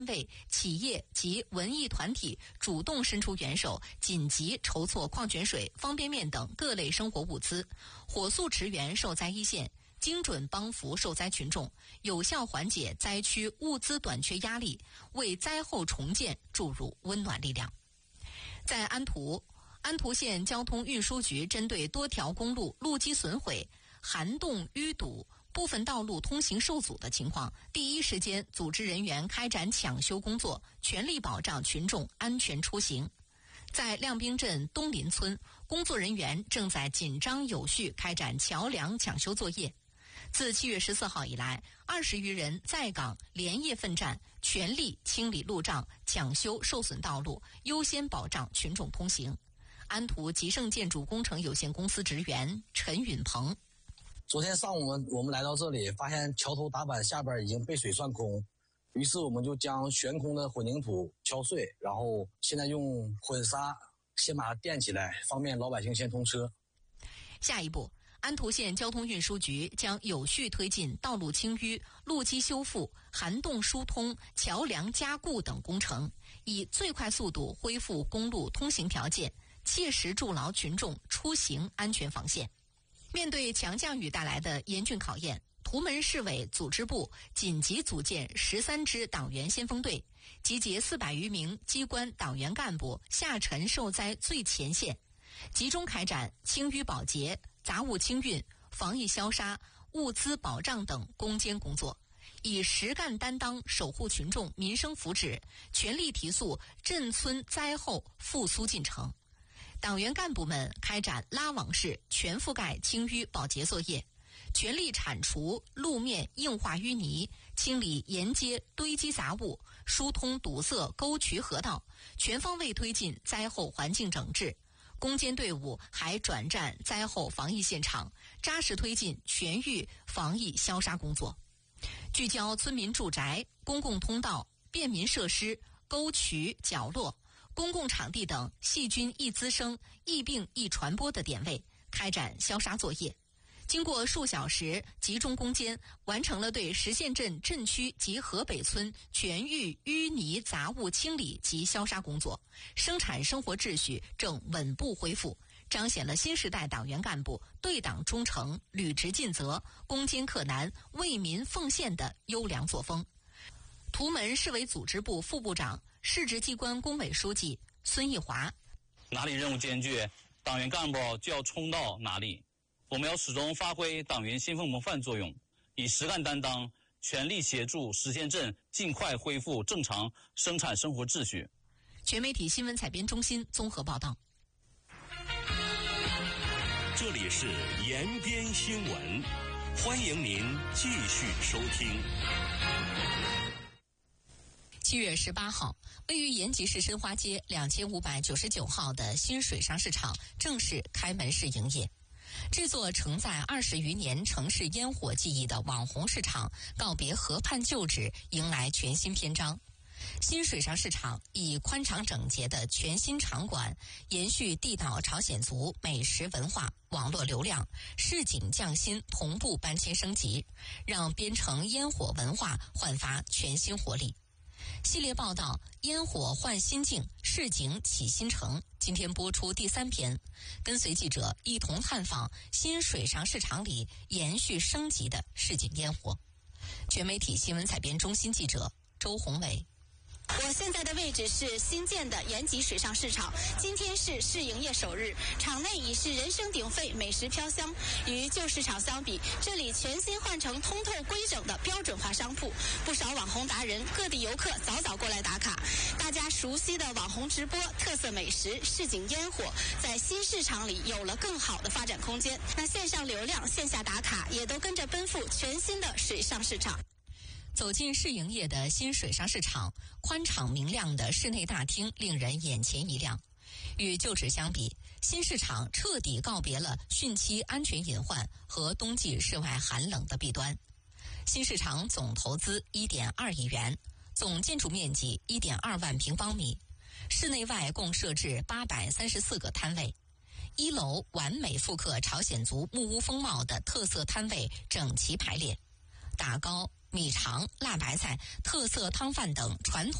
位、企业及文艺团体主动伸出援手，紧急筹措矿泉水、方便面等各类生活物资，火速驰援受灾一线，精准帮扶受灾群众，有效缓解灾区物资短缺压力，为灾后重建注入温暖力量。在安图县交通运输局针对多条公路路基损毁、涵洞淤堵、部分道路通行受阻的情况，第一时间组织人员开展抢修工作，全力保障群众安全出行。在亮滨镇东林村，工作人员正在紧张有序开展桥梁抢修作业。自7月14号以来，20余人在岗连夜奋战，全力清理路障，抢修受损道路，优先保障群众通行。安图吉盛建筑工程有限公司职员陈允鹏。 昨天上午我们来到这里，发现桥头打板下边已经被水钻空，于是我们就将悬空的混凝土敲碎，然后现在用混沙先把它垫起来，方便老百姓先通车。 下一步，安图县交通运输局将有序推进道路清淤、路基修复、涵洞疏通、桥梁加固等工程，以最快速度恢复公路通行条件，切实筑牢群众出行安全防线。面对强降雨带来的严峻考验，图门市委组织部紧急组建13支党员先锋队，集结400余名机关党员干部下沉受灾最前线，集中开展清淤保洁、杂物清运、防疫消杀、物资保障等攻坚工作，以实干担当守护群众民生福祉，全力提速镇村灾后复苏进程。党员干部们开展拉网式全覆盖清淤保洁作业，全力铲除路面硬化淤泥，清理沿街堆积杂物，疏通堵塞沟渠河道，全方位推进灾后环境整治。攻坚队伍还转战灾后防疫现场，扎实推进全域防疫消杀工作，聚焦村民住宅、公共通道、便民设施、沟渠角落、公共场地等细菌易滋生、疫病易传播的点位，开展消杀作业。经过数小时集中攻坚，完成了对石县镇镇区及河北村全域淤泥杂物清理及消杀工作，生产生活秩序正稳步恢复，彰显了新时代党员干部对党忠诚、履职尽责、攻坚克难、为民奉献的优良作风。图门市委组织部副部长、市直机关工委书记孙义华： 哪里任务艰巨，党员干部就要冲到哪里。我们要始终发挥党员先锋模范作用，以实干担当，全力协助石县镇尽快恢复正常生产生活秩序。 全媒体新闻采编中心综合报道。 这里是延边新闻，欢迎您继续收听。 7月18号，位于延吉市申花街2599号的新水上市场正式开门式营业。这座承载20余年城市烟火记忆的网红市场告别河畔旧址，迎来全新篇章。新水上市场以宽敞整洁的全新场馆，延续地道朝鲜族美食文化、网络流量，市井匠心同步搬迁升级，让边城烟火文化焕发全新活力。系列报道烟火换新境，市井起新城，今天播出第3篇，跟随记者一同探访新水上市场里延续升级的市井烟火。全媒体新闻采编中心记者周宏伟。 我现在的位置是新建的延吉水上市场，今天是试营业首日，场内已是人声鼎沸，美食飘香。与旧市场相比，这里全新换成通透规整的标准化商铺，不少网红达人、各地游客早早过来打卡。大家熟悉的网红直播、特色美食、市井烟火，在新市场里有了更好的发展空间。那线上流量、线下打卡也都跟着奔赴全新的水上市场。 走进试营业的新水上市场，宽敞明亮的室内大厅令人眼前一亮。与旧址相比，新市场彻底告别了汛期安全隐患和冬季室外寒冷的弊端。新市场总投资1.2亿元，总建筑面积1.2万平方米，室内外共设置834个摊位。1楼完美复刻朝鲜族木屋风貌的特色摊位整齐排列，打高米肠、辣白菜、特色汤饭等传统